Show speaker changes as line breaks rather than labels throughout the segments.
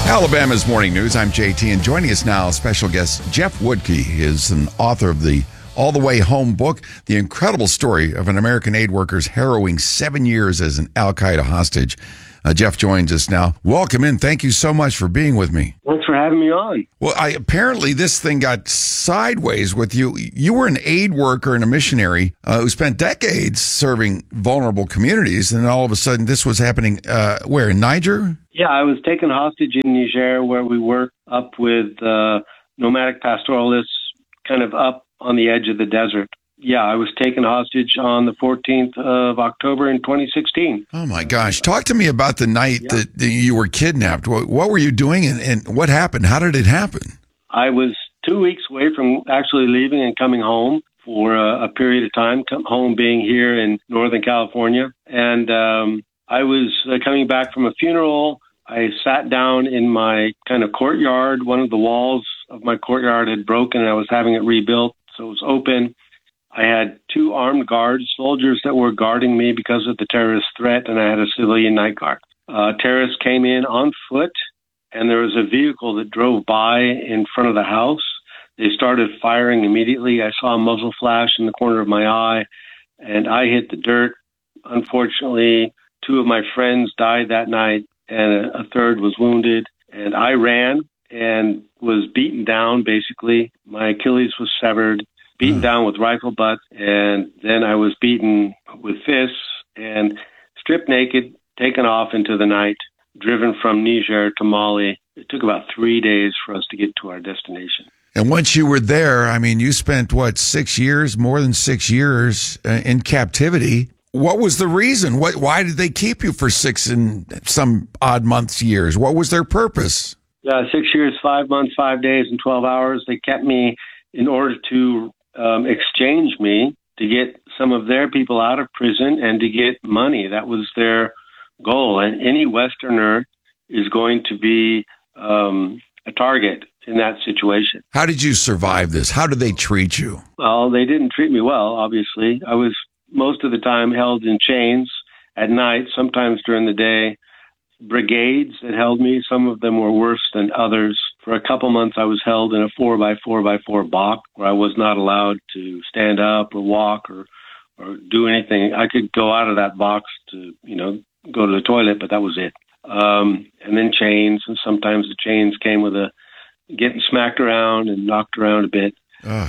Alabama's Morning News. I'm JT, and joining us now, special guest Jeff Woodke is an author of the All the Way Home book, the incredible story of an American aid worker's harrowing 7 years as an Al-Qaeda hostage. Jeff joins us now. Welcome in. Thank you so much for being with me.
Thanks for having me on.
Well, apparently this thing got sideways with you. You were an aid worker and a missionary who spent decades serving vulnerable communities, and all of a sudden this was happening where, in Niger?
Yeah, I was taken hostage in Niger, where we work up with nomadic pastoralists, kind of up on the edge of the desert. Yeah, I was taken hostage on the 14th of October in 2016.
Oh, my gosh. Talk to me about the night that you were kidnapped. What were you doing and what happened? How did it happen?
I was 2 weeks away from actually leaving and coming home for a period of time, home being here in Northern California. And I was coming back from a funeral. I sat down in my kind of courtyard. One of the walls of my courtyard had broken, and I was having it rebuilt, so it was open. I had two armed guards, soldiers that were guarding me because of the terrorist threat, and I had a civilian night guard. Terrorists came in on foot, and there was a vehicle that drove by in front of the house. They started firing immediately. I saw a muzzle flash in the corner of my eye, and I hit the dirt. Unfortunately, two of my friends died that night, and a third was wounded. And I ran and was beaten down, basically. My Achilles was severed, beaten down with rifle butts, and then I was beaten with fists and stripped naked, taken off into the night, driven from Niger to Mali. It took about 3 days for us to get to our destination.
And once you were there, I mean, you spent, 6 years, more than 6 years in captivity. What was the reason? Why did they keep you for 6 and some odd months, years? What was their purpose?
6 years, 5 months, 5 days, and 12 hours. They kept me in order to exchange me to get some of their people out of prison and to get money. That was their goal. And any Westerner is going to be a target in that situation.
How did you survive this? How did they treat you?
Well, they didn't treat me well, obviously. I was most of the time held in chains at night, sometimes during the day. Brigades that held me, some of them were worse than others. For a couple months, I was held in a 4x4x4 box where I was not allowed to stand up or walk or do anything. I could go out of that box to, go to the toilet, but that was it. And then chains, and sometimes the chains came with getting smacked around and knocked around a bit.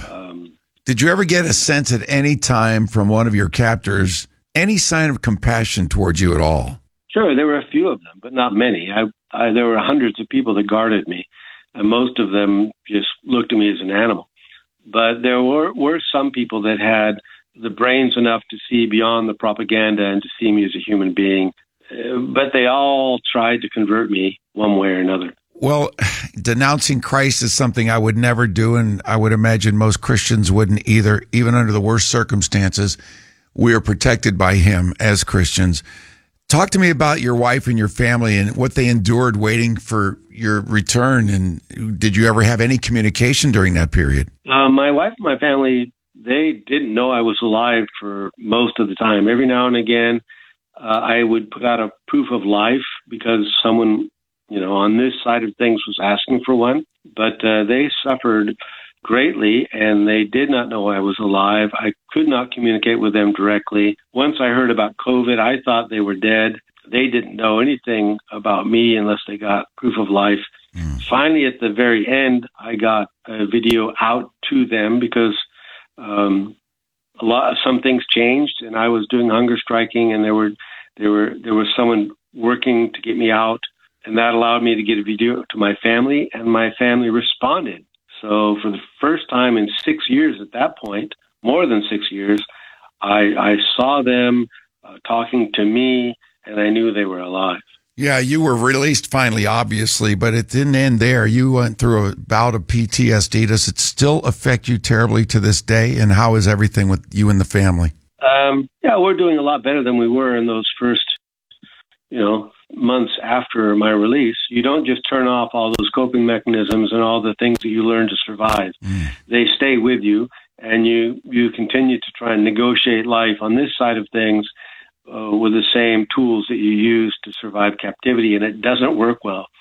Did you ever get a sense at any time from one of your captors, any sign of compassion towards you at all?
Sure, there were a few of them, but not many. There were hundreds of people that guarded me, and most of them just looked at me as an animal. But there were some people that had the brains enough to see beyond the propaganda and to see me as a human being. But they all tried to convert me one way or another.
Well, denouncing Christ is something I would never do, and I would imagine most Christians wouldn't either, even under the worst circumstances. We are protected by him as Christians. Talk to me about your wife and your family and what they endured waiting for your return. And did you ever have any communication during that period?
My wife and my family, they didn't know I was alive for most of the time. Every now and again, I would put out a proof of life because someone, on this side of things was asking for one. But they suffered greatly, and they did not know I was alive. I could not communicate with them directly. Once I heard about COVID, I thought they were dead. They didn't know anything about me unless they got proof of life. Finally, at the very end, I got a video out to them because some things changed, and I was doing hunger striking, and there was someone working to get me out, and that allowed me to get a video to my family, and my family responded. So for the first time in 6 years at that point, more than 6 years, I saw them talking to me, and I knew they were alive.
Yeah, you were released finally, obviously, but it didn't end there. You went through a bout of PTSD. Does it still affect you terribly to this day? And how is everything with you and the family?
Yeah, we're doing a lot better than we were in those first, months after my release. You don't just turn off all those coping mechanisms and all the things that you learn to survive. They stay with you, and you continue to try and negotiate life on this side of things with the same tools that you use to survive captivity, and it doesn't work well.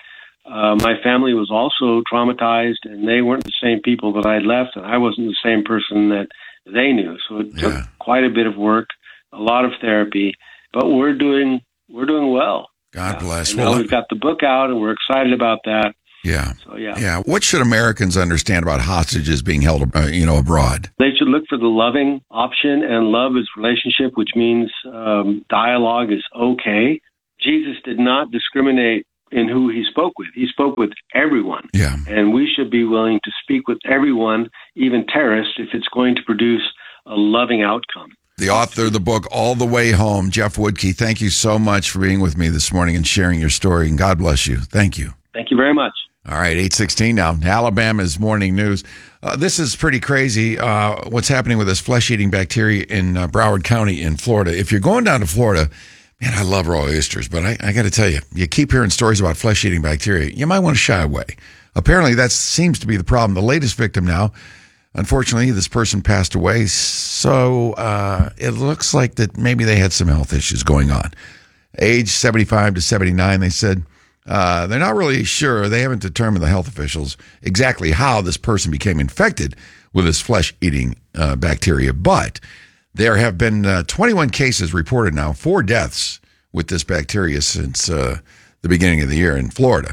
My family was also traumatized, and they weren't the same people that I left, and I wasn't the same person that they knew. So it took quite a bit of work, a lot of therapy, but we're doing well.
God bless.
Well, we've got the book out, and we're excited about that.
Yeah.
So, yeah.
What should Americans understand about hostages being held, abroad?
They should look for the loving option, and love is relationship, which means dialogue is okay. Jesus did not discriminate in who he spoke with. He spoke with everyone.
Yeah.
And we should be willing to speak with everyone, even terrorists, if it's going to produce a loving outcome.
The author of the book, All the Way Home, Jeff Woodkey, thank you so much for being with me this morning and sharing your story, and God bless you. Thank you.
Thank you very much.
All right, 8:16 now. Alabama's morning news. This is pretty crazy, what's happening with this flesh-eating bacteria in Broward County in Florida. If you're going down to Florida, man, I love raw oysters, but I got to tell you, you keep hearing stories about flesh-eating bacteria, you might want to shy away. Apparently, that seems to be the problem. The latest victim now, unfortunately, this person passed away, so it looks like that maybe they had some health issues going on. Age 75 to 79, they said. They're not really sure. They haven't determined, the health officials, exactly how this person became infected with this flesh-eating bacteria. But there have been 21 cases reported now, 4 deaths with this bacteria since the beginning of the year in Florida.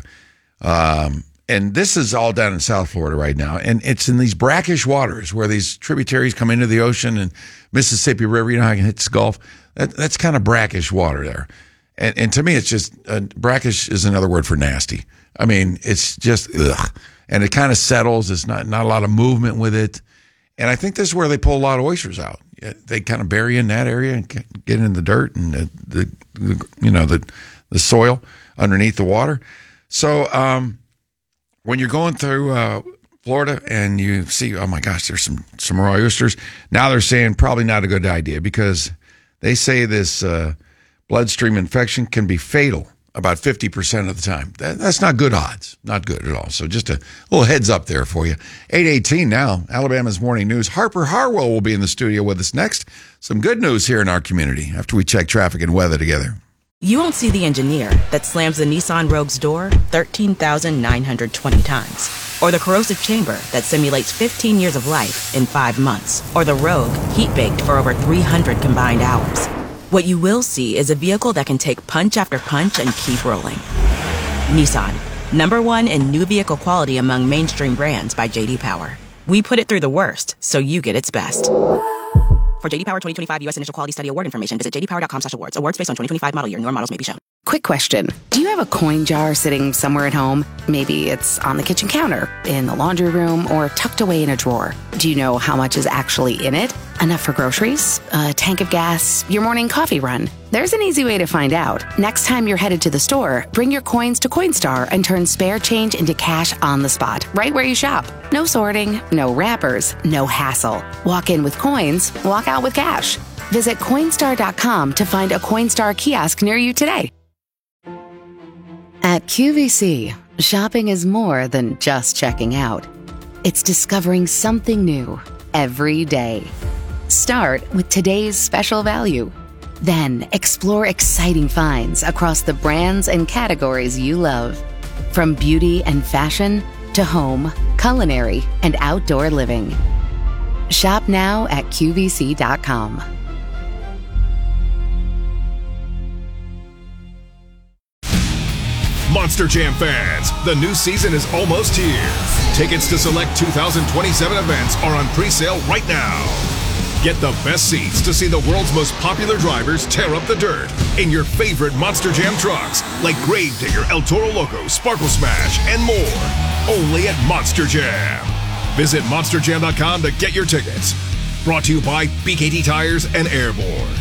And this is all down in South Florida right now. And it's in these brackish waters where these tributaries come into the ocean, and Mississippi River, you know how it hits the Gulf? That's kind of brackish water there. And to me, it's just, brackish is another word for nasty. I mean, it's just, ugh. And it kind of settles. There's not a lot of movement with it. And I think this is where they pull a lot of oysters out. They kind of bury in that area and get in the dirt and the soil underneath the water. So when you're going through Florida and you see, oh my gosh, there's some raw oysters, now they're saying probably not a good idea, because they say this bloodstream infection can be fatal about 50% of the time. That's not good odds. Not good at all. So just a little heads up there for you. 8:18 now, Alabama's morning news. Harper Harwell will be in the studio with us next. Some good news here in our community after we check traffic and weather together.
You won't see the engineer that slams the Nissan Rogue's door 13,920 times. Or the corrosive chamber that simulates 15 years of life in 5 months. Or the Rogue heat-baked for over 300 combined hours. What you will see is a vehicle that can take punch after punch and keep rolling. Nissan, #1 in new vehicle quality among mainstream brands by J.D. Power. We put it through the worst, so you get its best. For J.D. Power 2025 U.S. Initial Quality Study Award information, visit jdpower.com/awards. Awards based on 2025 model year. Newer models may be shown.
Quick question. Do you have a coin jar sitting somewhere at home? Maybe it's on the kitchen counter, in the laundry room, or tucked away in a drawer. Do you know how much is actually in it? Enough for groceries? A tank of gas? Your morning coffee run? There's an easy way to find out. Next time you're headed to the store, bring your coins to Coinstar and turn spare change into cash on the spot, right where you shop. No sorting, no wrappers, no hassle. Walk in with coins, walk out with cash. Visit Coinstar.com to find a Coinstar kiosk near you today. At QVC, shopping is more than just checking out. It's discovering something new every day. Start with today's special value. Then explore exciting finds across the brands and categories you love. From beauty and fashion to home, culinary, and outdoor living. Shop now at QVC.com.
Monster Jam fans, the new season is almost here. Tickets to select 2027 events are on pre-sale right now. Get the best seats to see the world's most popular drivers tear up the dirt in your favorite Monster Jam trucks, like Gravedigger, El Toro Loco, Sparkle Smash, and more. Only at Monster Jam. Visit monsterjam.com to get your tickets. Brought to you by BKT Tires and Airborne.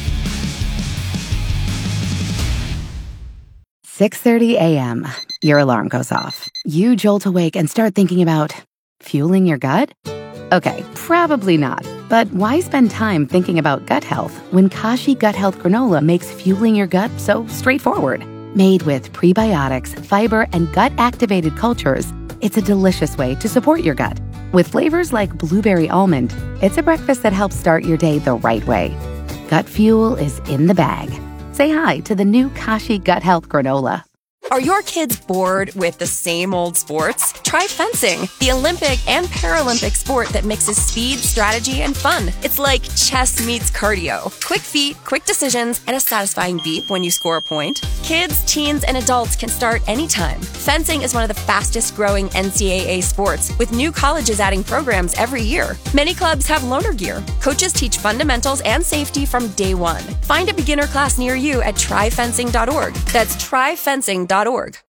6:30 a.m. Your alarm goes off. You jolt awake and start thinking about fueling your gut? Okay, probably not. But why spend time thinking about gut health when Kashi Gut Health Granola makes fueling your gut so straightforward? Made with prebiotics, fiber, and gut-activated cultures, it's a delicious way to support your gut. With flavors like blueberry almond, it's a breakfast that helps start your day the right way. Gut fuel is in the bag. Say hi to the new Kashi Gut Health Granola.
Are your kids bored with the same old sports? Try fencing, the Olympic and Paralympic sport that mixes speed, strategy, and fun. It's like chess meets cardio. Quick feet, quick decisions, and a satisfying beep when you score a point. Kids, teens, and adults can start anytime. Fencing is one of the fastest growing NCAA sports, with new colleges adding programs every year. Many clubs have loaner gear. Coaches teach fundamentals and safety from day one. Find a beginner class near you at tryfencing.org. That's tryfencing.org.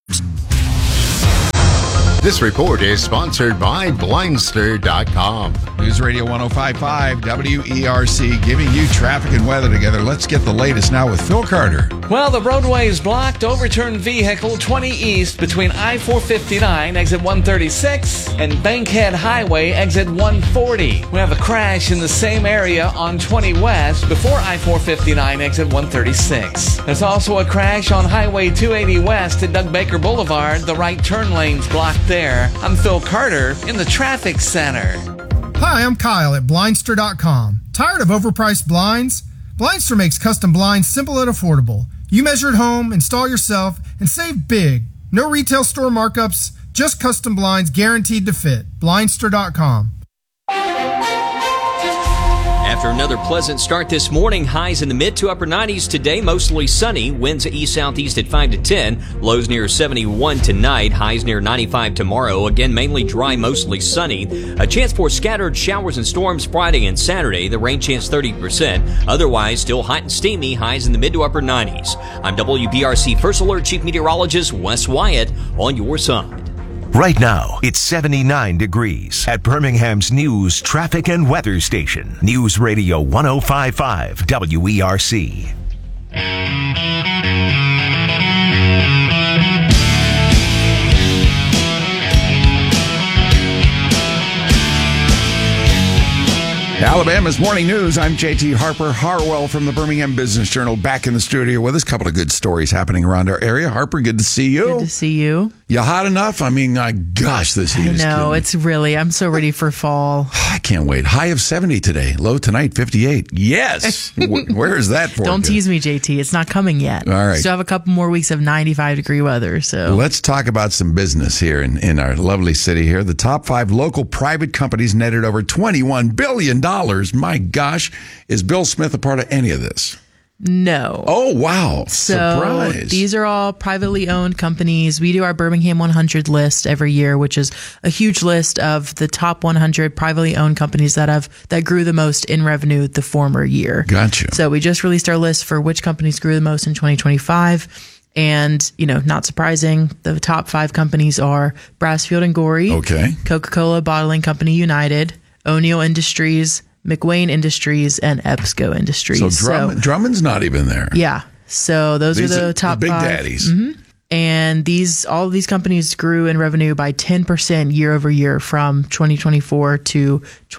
This report is sponsored by Blindster.com.
News Radio 105.5 WERC, giving you traffic and weather together. Let's get the latest now with Phil Carter.
Well, the roadway is blocked. Overturned vehicle 20 east between I-459, exit 136, and Bankhead Highway, exit 140. We have a crash in the same area on 20 west before I-459, exit 136. There's also a crash on Highway 280 west at Doug Baker Boulevard. The right turn lane's blocked there. I'm Phil Carter in the traffic center.
Hi, I'm Kyle at Blindster.com. Tired of overpriced blinds? Blindster makes custom blinds simple and affordable. You measure at home, install yourself, and save big. No retail store markups, just custom blinds guaranteed to fit. Blindster.com.
After another pleasant start this morning, highs in the mid to upper 90s today, mostly sunny. Winds east-southeast at 5 to 10. Lows near 71 tonight. Highs near 95 tomorrow. Again, mainly dry, mostly sunny. A chance for scattered showers and storms Friday and Saturday. The rain chance 30%. Otherwise, still hot and steamy. Highs in the mid to upper 90s. I'm WBRC First Alert Chief Meteorologist Wes Wyatt on your side.
Right now, it's 79 degrees at Birmingham's news, traffic, and weather station. News Radio 105.5 WERC.
Alabama's Morning News. I'm JT Harper Harwell from the Birmingham Business Journal, back in the studio with us. A couple of good stories happening around our area. Harper, good to see you.
Good to see you.
You hot enough? I mean, gosh, this heat is killing.
No, it's really, I'm so ready for fall.
I can't wait. High of 70 today. Low tonight, 58. Yes. Where is that for?
Don't tease me, JT. It's not coming yet.
All right.
Still have a couple more weeks of 95-degree weather. So
let's talk about some business here in our lovely city here. The top 5 local private companies netted over $21 billion. My gosh. Is Bill Smith a part of any of this?
No.
Oh, wow.
So
surprise.
These are all privately owned companies. We do our Birmingham 100 list every year, which is a huge list of the top 100 privately owned companies that grew the most in revenue the former year.
Gotcha.
So we just released our list for which companies grew the most in 2025. And, not surprising, the top 5 companies are Brassfield and Gorey,
okay,
Coca-Cola Bottling Company United, O'Neill Industries, McWayne Industries, and EBSCO Industries.
So Drummond's not even there.
Yeah. So those are the top
big
5.
Daddies.
Mm-hmm. And all of these companies grew in revenue by 10% year over year from 2024 to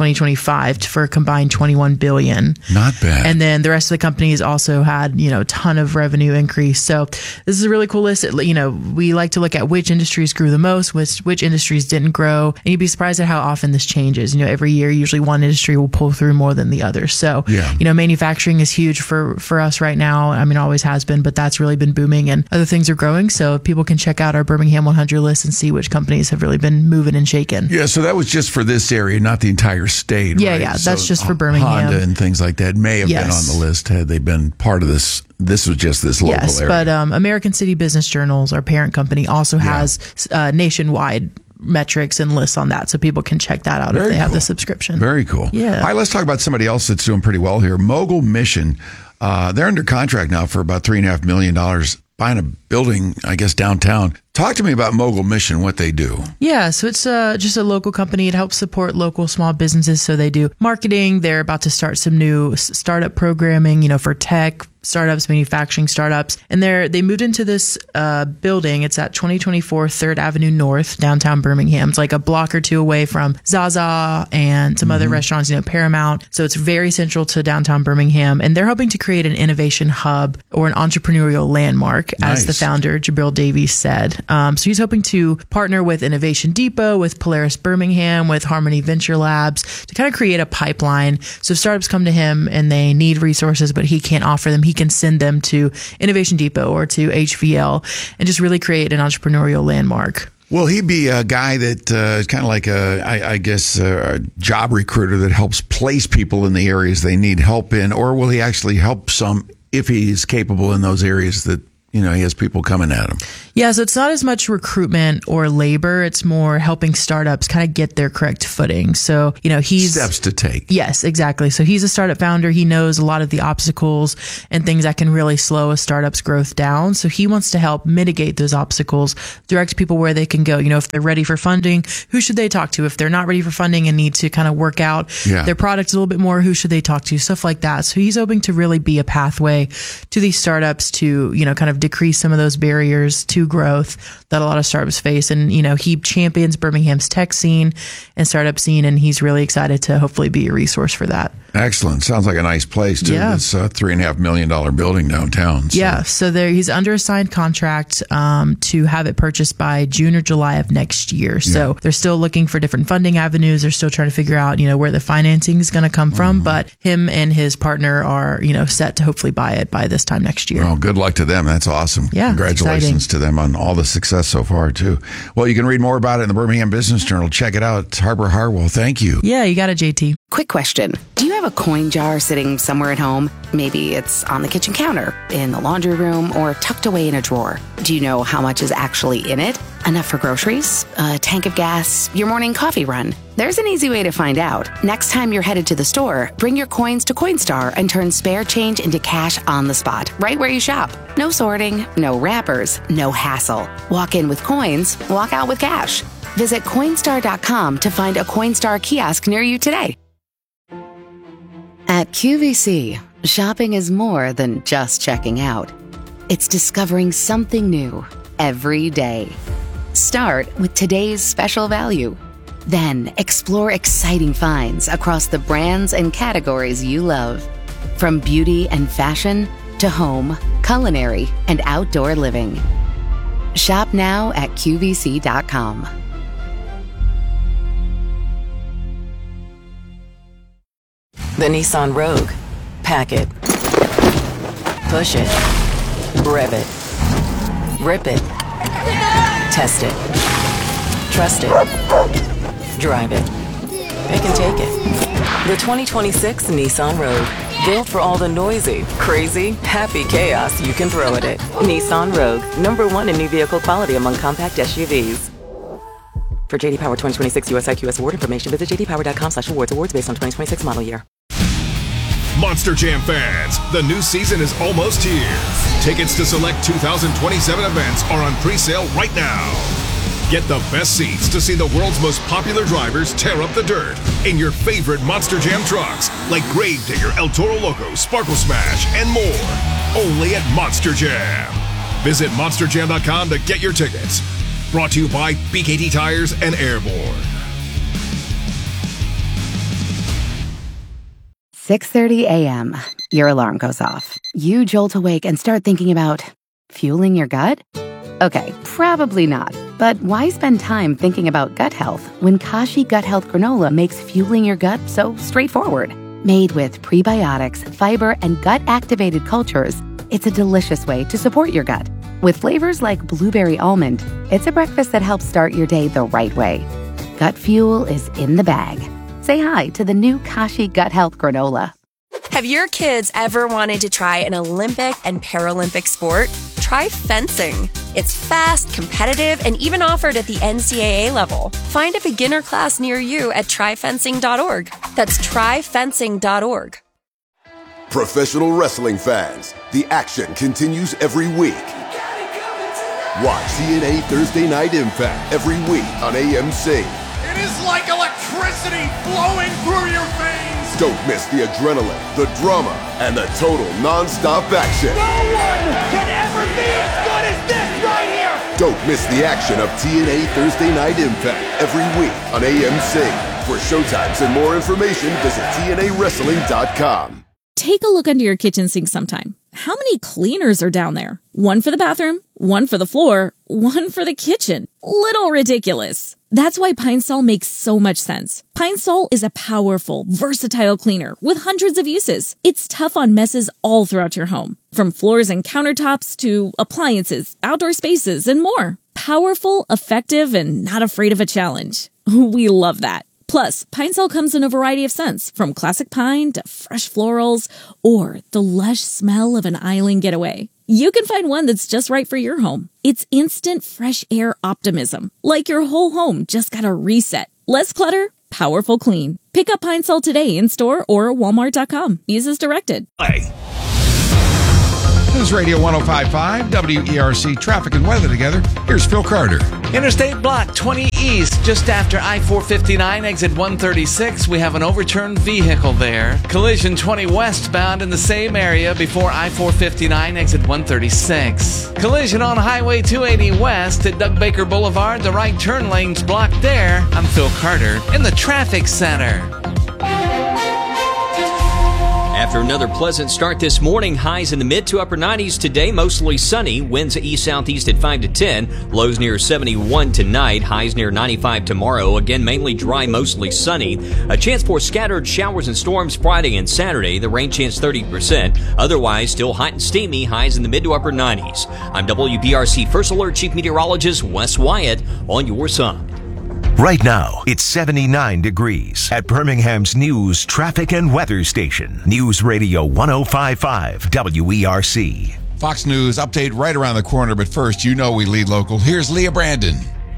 2025 for a combined $21 billion.
Not bad.
And then the rest of the companies also had, a ton of revenue increase. So this is a really cool list. We like to look at which industries grew the most, which industries didn't grow. And you'd be surprised at how often this changes. Every year, usually one industry will pull through more than the other. So, manufacturing is huge for us right now. I mean, always has been, but that's really been booming and other things are growing. So people can check out our Birmingham 100 list and see which companies have really been moving and shaking.
Yeah, so that was just for this area, not the entire state.
Yeah,
right?
yeah,
so
that's just for Birmingham.
Honda and things like that may have been on the list had they been part of this. This was just this local area.
But American City Business Journals, our parent company, also has nationwide metrics and lists on that, so people can check that out if they have the subscription.
Very cool.
Yeah.
All right, let's talk about somebody else that's doing pretty well here. Mogul Mission. They're under contract now for about $3.5 million, buying a building, I guess, downtown. Talk to me about Mogul Mission, what they do.
Yeah, so it's just a local company. It helps support local small businesses. So they do marketing. They're about to start some new startup programming, for tech startups, manufacturing startups. And they moved into this building. It's at 2024 3rd Avenue North, downtown Birmingham. It's like a block or two away from Zaza and some other restaurants, Paramount. So it's very central to downtown Birmingham. And they're hoping to create an innovation hub or an entrepreneurial landmark, as the founder, Jabril Davies, said. So he's hoping to partner with Innovation Depot, with Polaris Birmingham, with Harmony Venture Labs to kind of create a pipeline. So if startups come to him and they need resources, but he can't offer them, he can send them to Innovation Depot or to HVL and just really create an entrepreneurial landmark.
Will he be a guy that is kind of like a job recruiter that helps place people in the areas they need help in, or will he actually help some if he's capable in those areas that, he has people coming at him?
Yeah, so it's not as much recruitment or labor. It's more helping startups kind of get their correct footing. So, he's...
Steps to take.
Yes, exactly. So he's a startup founder. He knows a lot of the obstacles and things that can really slow a startup's growth down. So he wants to help mitigate those obstacles, direct people where they can go. If they're ready for funding, who should they talk to? If they're not ready for funding and need to kind of work out their product a little bit more, who should they talk to? Stuff like that. So he's hoping to really be a pathway to these startups to, kind of decrease some of those barriers to growth that a lot of startups face. And, he champions Birmingham's tech scene and startup scene, and he's really excited to hopefully be a resource for that.
Excellent. Sounds like a nice place, too.
Yeah.
It's a $3.5 million building downtown. So.
Yeah. So he's under a signed contract to have it purchased by June or July of next year. So they're still looking for different funding avenues. They're still trying to figure out, where the financing is going to come from. But him and his partner are, set to hopefully buy it by this time next year.
Well, good luck to them. That's awesome.
Yeah.
Congratulations to them on all the success so far, too. Well, you can read more about it in the Birmingham Business Journal. Check it out. It's Harbor Harwell. Thank you.
Yeah, you got it, JT.
Quick question. Do you have a coin jar sitting somewhere at home? Maybe it's on the kitchen counter, in the laundry room, or tucked away in a drawer. Do you know how much is actually in it? Enough for groceries, a tank of gas, your morning coffee run? There's an easy way to find out. Next time you're headed to the store, bring your coins to Coinstar and turn spare change into cash on the spot, right where you shop. No sorting, no wrappers, no hassle. Walk in with coins, walk out with cash. Visit Coinstar.com to find a Coinstar kiosk near you today. At QVC, shopping is more than just checking out. It's discovering something new every day. Start with today's special value. Then explore exciting finds across the brands and categories you love. From beauty and fashion to home, culinary, and outdoor living. Shop now at QVC.com.
The Nissan Rogue. Pack it. Push it. Rev it. Rip it. Test it. Trust it. Drive it. Pick and take it. The 2026 Nissan Rogue. Built for all the noisy, crazy, happy chaos you can throw at it. Nissan Rogue. #1 in new vehicle quality among compact SUVs. For JD Power 2026 US IQS award information, visit jdpower.com/awards. Awards based on 2026 model year.
Monster Jam fans, the new season is almost here. Tickets to select 2027 events are on pre-sale right now. Get the best seats to see the world's most popular drivers tear up the dirt in your favorite Monster Jam trucks, like Gravedigger, El Toro Loco, Sparkle Smash, and more. Only at Monster Jam. Visit monsterjam.com to get your tickets. Brought to you by BKT Tires and Airborne.
6:30 a.m. Your alarm goes off. You jolt awake and start thinking about fueling your gut? Okay, probably not. But why spend time thinking about gut health when Kashi Gut Health Granola makes fueling your gut so straightforward? Made with prebiotics, fiber, and gut-activated cultures, it's a delicious way to support your gut. With flavors like blueberry almond, it's a breakfast that helps start your day the right way. Gut fuel is in the bag. Say hi to the new Kashi Gut Health Granola.
Have your kids ever wanted to try an Olympic and Paralympic sport? Try fencing. It's fast, competitive, and even offered at the NCAA level. Find a beginner class near you at tryfencing.org. That's tryfencing.org.
Professional wrestling fans, the action continues every week. Watch TNA Thursday Night Impact every week on AMC.
It is like electricity flowing through your veins.
Don't miss the adrenaline, the drama, and the total non-stop action.
No one can ever be as good as this right here.
Don't miss the action of TNA Thursday Night Impact every week on AMC. For showtimes and more information, visit TNAWrestling.com.
Take a look under your kitchen sink sometime. How many cleaners are down there? One for the bathroom, one for the floor, one for the kitchen. Little ridiculous. That's why Pine Sol makes so much sense. Pine Sol is a powerful, versatile cleaner with hundreds of uses. It's tough on messes all throughout your home, from floors and countertops to appliances, outdoor spaces, and more. Powerful, effective, and not afraid of a challenge. We love that. Plus, Pine Sol comes in a variety of scents, from classic pine to fresh florals, or the lush smell of an island getaway. You can find one that's just right for your home. It's instant fresh air optimism, like your whole home just got a reset. Less clutter, powerful clean. Pick up Pine Sol today in store or walmart.com. Use as directed.
News Radio 105.5, WERC, traffic and weather together. Here's Phil Carter.
Interstate Block 20 East, just after I-459, exit 136. We have an overturned vehicle there. Collision 20 westbound in the same area before I-459, exit 136. Collision on Highway 280 West at Doug Baker Boulevard. The right turn lane's blocked there. I'm Phil Carter in the traffic center.
After another pleasant start this morning, highs in the mid to upper 90s today, mostly sunny. Winds east-southeast at 5 to 10. Lows near 71 tonight. Highs near 95 tomorrow. Again, mainly dry, mostly sunny. A chance for scattered showers and storms Friday and Saturday. The rain chance 30%. Otherwise, still hot and steamy. Highs in the mid to upper 90s. I'm WBRC First Alert Chief Meteorologist Wes Wyatt on your side.
Right now, it's 79 degrees at Birmingham's news, traffic, and weather station. News Radio 105.5 WERC.
Fox News update right around the corner, but first, you know we lead local. Here's Leah Brandon.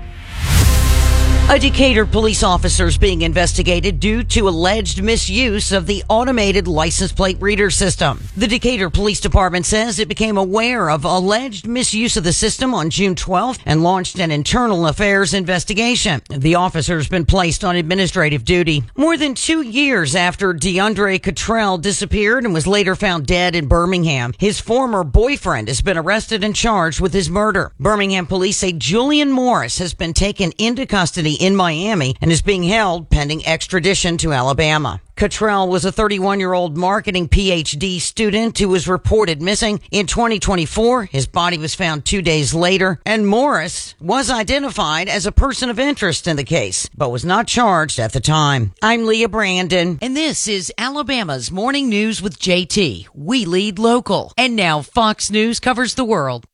A Decatur police officer is being investigated due to alleged misuse of the automated license plate reader system. The Decatur Police Department says it became aware of alleged misuse of the system on June 12th and launched an internal affairs investigation. The officer has been placed on administrative duty. More than 2 years after DeAndre Cottrell disappeared and was later found dead in Birmingham, his former boyfriend has been arrested and charged with his murder. Birmingham police say Julian Morris has been taken into custody in Miami and is being held pending extradition to Alabama. Cottrell was a 31-year-old marketing PhD student who was reported missing. In 2024, his body was found 2 days later, and Morris was identified as a person of interest in the case, but was not charged at the time. I'm Leah Brandon, and this is Alabama's Morning News with JT. We lead local. And now Fox News covers the world.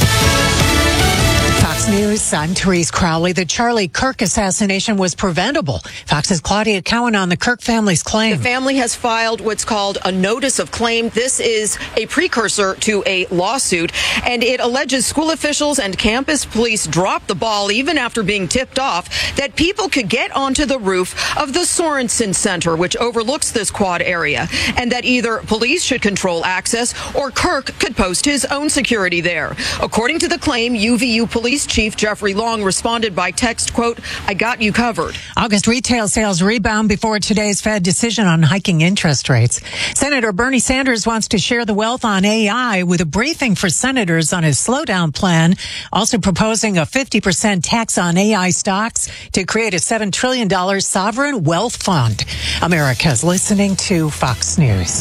Fox News, I'm Therese Crowley. The Charlie Kirk assassination was preventable. Fox's Claudia Cowan on the Kirk family's claim.
The family has filed what's called a notice of claim. This is a precursor to a lawsuit, and it alleges school officials and campus police dropped the ball even after being tipped off that people could get onto the roof of the Sorensen Center, which overlooks this quad area, and that either police should control access or Kirk could post his own security there. According to the claim, UVU Police Chief Jeffrey Long responded by text, quote, "I got you covered."
August retail sales rebound before today's Fed decision on hiking interest rates. Senator Bernie Sanders wants to share the wealth on AI with a briefing for senators on his slowdown plan, also proposing a 50% tax on AI stocks to create a $7 trillion sovereign wealth fund. America's listening to Fox News.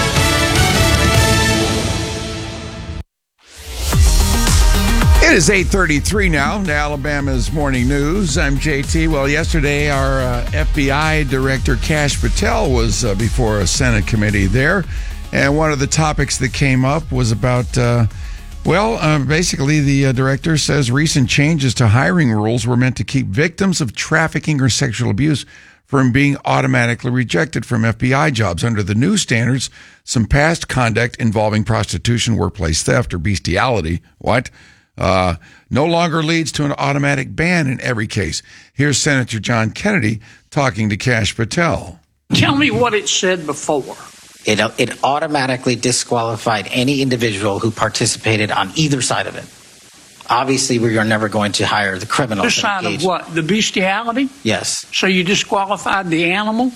It is 8:33 now to Alabama's Morning News. I'm JT. Well, yesterday our FBI Director Kash Patel was before a Senate committee there, and one of the topics that came up was about, basically the director says recent changes to hiring rules were meant to keep victims of trafficking or sexual abuse from being automatically rejected from FBI jobs. Under the new standards, some past conduct involving prostitution, workplace theft, or bestiality, no longer leads to an automatic ban in every case. Here's Senator John Kennedy talking to Kash Patel.
Tell me what it said before.
It automatically disqualified any individual who participated on either side of it. Obviously, we are never going to hire the criminal.
The side of what? The bestiality?
Yes.
So you disqualified the animal?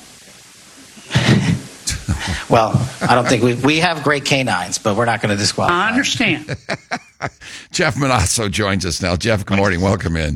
Well, I don't think we have great canines, but we're not going to disqualify.
I understand.
Jeff Manasso joins us now. Jeff, good morning. Welcome in.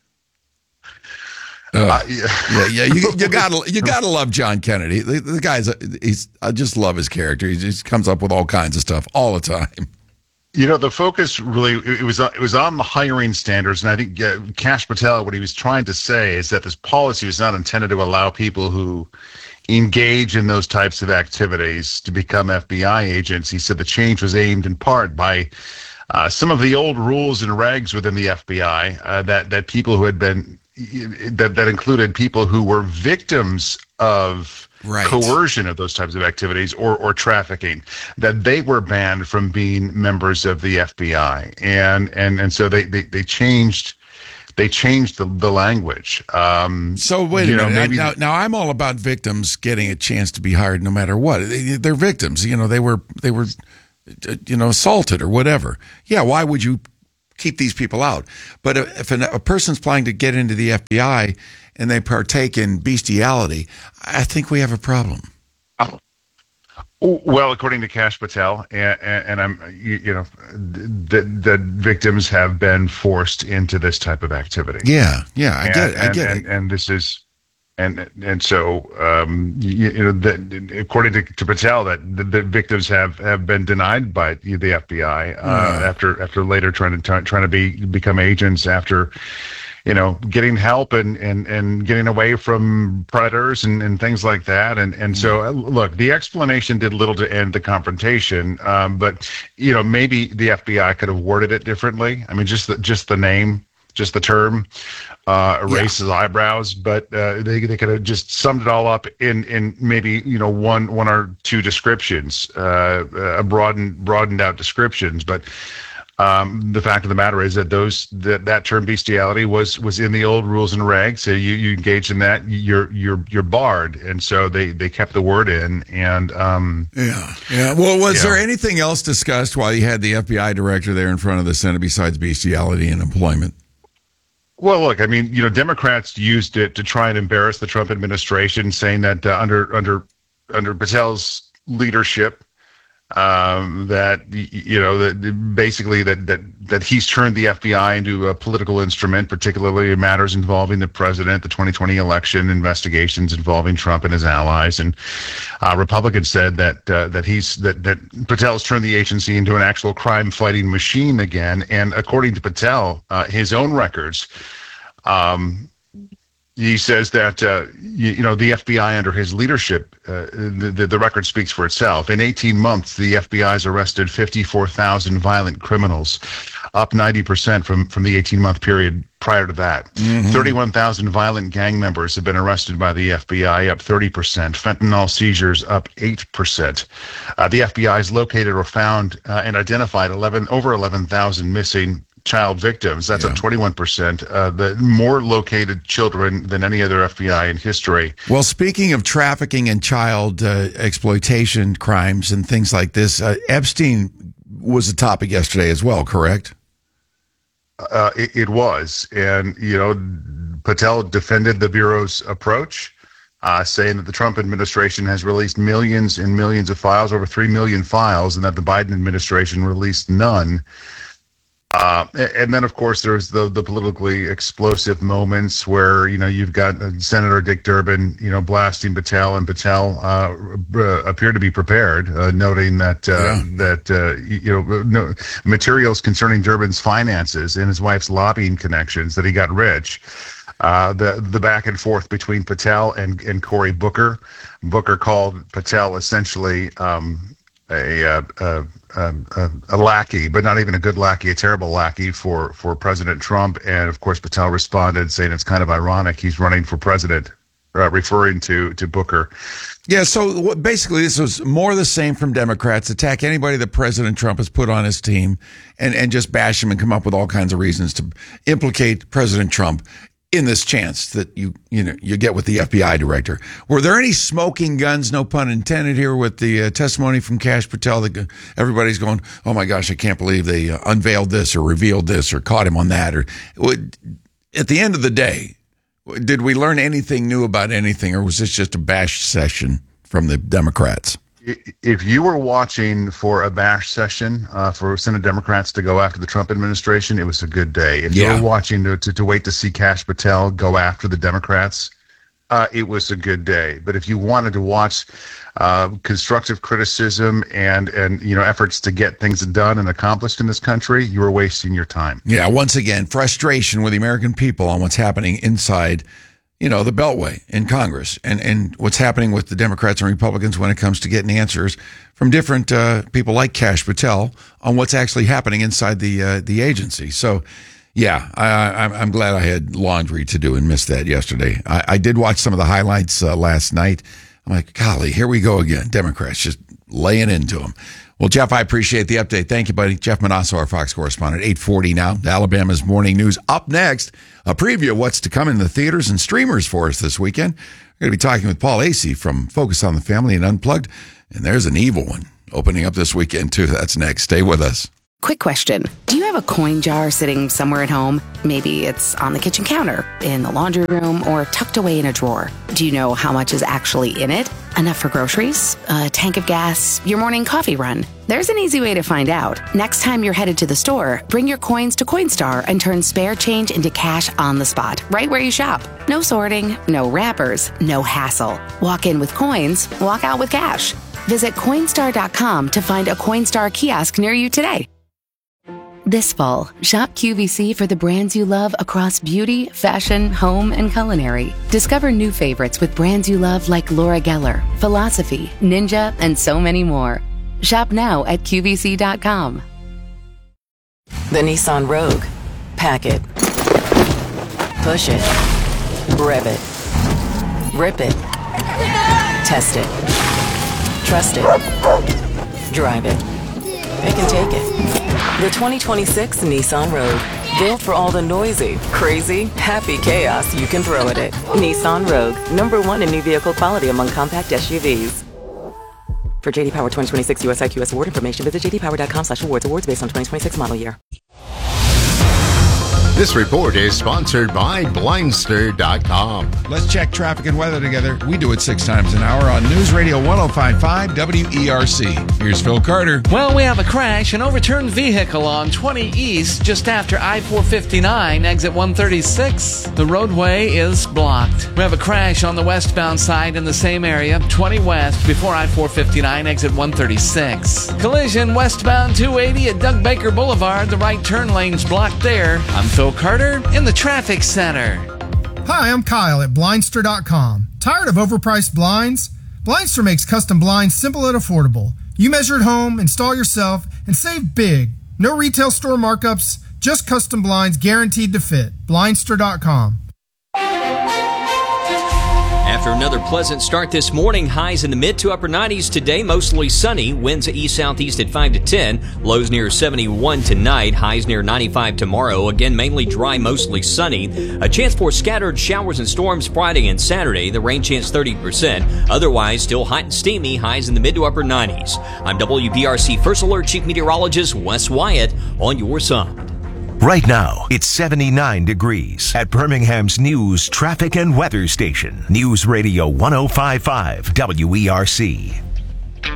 You gotta love John Kennedy. The guy's I just love his character. He just comes up with all kinds of stuff all the time.
The focus really it was on the hiring standards, and I think Kash Patel, what he was trying to say is that this policy was not intended to allow people who engage in those types of activities to become FBI agents. He said the change was aimed in part by some of the old rules and regs within the FBI that people who had been that included people who were victims of coercion of those types of activities or trafficking, that they were banned from being members of the FBI, and so they changed the language.
So wait a minute. Now I'm all about victims getting a chance to be hired no matter what. They're victims. They were assaulted or whatever. Yeah, why would you keep these people out? But if a person's planning to get into the FBI and they partake in bestiality, I think we have a problem.
Well, according to Kash Patel, and I'm, the victims have been forced into this type of activity.
Yeah, I get it.
And this is, and so, according to Patel, that the victims have been denied by the FBI after later trying to become agents after. Getting help and getting away from predators and things like that. And so, look, the explanation did little to end the confrontation, but, maybe the FBI could have worded it differently. I mean, just the name, just the term, erase his eyebrows, but they could have just summed it all up in maybe, one or two descriptions, broadened out descriptions, but the fact of the matter is that that term bestiality was in the old rules and regs. So you engage in that, you're barred, and so they kept the word in. And
Well, was there anything else discussed while you had the FBI director there in front of the Senate besides bestiality and employment?
Well, look, I mean, Democrats used it to try and embarrass the Trump administration, saying that under Patel's leadership. That he's turned the FBI into a political instrument, particularly in matters involving the president, the 2020 election, investigations involving Trump and his allies. And Republicans said that Patel's turned the agency into an actual crime-fighting machine again. And according to Patel, his own records. He says that, the FBI under his leadership, the record speaks for itself. In 18 months, the FBI's arrested 54,000 violent criminals, up 90% from the 18-month period prior to that. 31,000 violent gang members have been arrested by the FBI, up 30%. Fentanyl seizures up 8%. The FBI has located or found and identified over 11,000 missing child victims. That's up 21%. The more located children than any other FBI in history.
Well, speaking of trafficking and child exploitation crimes and things like this, Epstein was a topic yesterday as well, correct?
It was. And, Patel defended the Bureau's approach, saying that the Trump administration has released millions and millions of files, over 3 million files, and that the Biden administration released none. And then, of course, there's the politically explosive moments where, you've got Senator Dick Durbin, blasting Patel, and Patel appeared to be prepared, noting that materials concerning Durbin's finances and his wife's lobbying connections, that he got rich. The back and forth between Patel and Cory Booker. Booker called Patel essentially a lackey, but not even a good lackey, a terrible lackey for President Trump. And of course, Patel responded saying it's kind of ironic he's running for president, referring to Booker.
Yeah, so basically this was more the same from Democrats, attack anybody that President Trump has put on his team and just bash him and come up with all kinds of reasons to implicate President Trump in this chance that you get with the FBI director. Were there any smoking guns, no pun intended here, with the testimony from Kash Patel that everybody's going, oh my gosh, I can't believe they unveiled this or revealed this or caught him on that? Or at the end of the day, did we learn anything new about anything, or was this just a bash session from the Democrats?
If you were watching for a bash session for Senate Democrats to go after the Trump administration, it was a good day. If you were watching to wait to see Kash Patel go after the Democrats, it was a good day. But if you wanted to watch constructive criticism and efforts to get things done and accomplished in this country, you were wasting your time.
Yeah, once again, frustration with the American people on what's happening inside, the Beltway in Congress and what's happening with the Democrats and Republicans when it comes to getting answers from different people like Kash Patel on what's actually happening inside the agency. So, yeah, I'm glad I had laundry to do and missed that yesterday. I did watch some of the highlights last night. I'm like, golly, here we go again. Democrats just laying into them. Well, Jeff, I appreciate the update. Thank you, buddy. Jeff Manasso, our Fox correspondent, 8:40 now. Alabama's Morning News. Up next, a preview of what's to come in the theaters and streamers for us this weekend. We're going to be talking with Paul Asay from Focus on the Family and Unplugged. And there's an evil one opening up this weekend, too. That's next. Stay with us.
Quick question. Do you have a coin jar sitting somewhere at home? Maybe it's on the kitchen counter, in the laundry room, or tucked away in a drawer. Do you know how much is actually in it? Enough for groceries, a tank of gas, your morning coffee run? There's an easy way to find out. Next time you're headed to the store, bring your coins to Coinstar and turn spare change into cash on the spot, right where you shop. No sorting, no wrappers, no hassle. Walk in with coins, walk out with cash. Visit Coinstar.com to find a Coinstar kiosk near you today. This fall, shop QVC for the brands you love across beauty, fashion, home, and culinary. Discover new favorites with brands you love like Laura Geller, Philosophy, Ninja, and so many more. Shop now at QVC.com.
The Nissan Rogue. Pack it. Push it. Rev it. Rip it. Test it. Trust it. Drive it. Pick and take it. The 2026 Nissan Rogue. Built for all the noisy, crazy, happy chaos you can throw at it. Nissan Rogue. #1 in new vehicle quality among compact SUVs. For J.D. Power 2026 US IQS award information, visit jdpower.com/awards. Awards based on 2026 model year.
This report is sponsored by Blindster.com.
Let's check traffic and weather together. We do it 6 times an hour on News Radio 105.5 WERC. Here's Phil Carter.
Well, we have a crash, an overturned vehicle on 20 East just after I-459, exit 136. The roadway is blocked. We have a crash on the westbound side in the same area, 20 West, before I-459, exit 136. Collision westbound 280 at Doug Baker Boulevard. The right turn lane's blocked there. I'm Phil Carter in the traffic center.
Hi, I'm Kyle at Blindster.com. Tired of overpriced blinds? Blindster makes custom blinds simple and affordable. You measure at home, install yourself, and save big. No retail store markups, just custom blinds guaranteed to fit. Blindster.com.
After another pleasant start this morning, highs in the mid to upper 90s today, mostly sunny, winds east-southeast at 5 to 10, lows near 71 tonight, highs near 95 tomorrow, again mainly dry, mostly sunny, a chance for scattered showers and storms Friday and Saturday, the rain chance 30%, otherwise still hot and steamy, highs in the mid to upper 90s. I'm WPRC First Alert Chief Meteorologist Wes Wyatt on your side.
Right now, it's 79 degrees at Birmingham's news, traffic, and weather station. News Radio 105.5 WERC.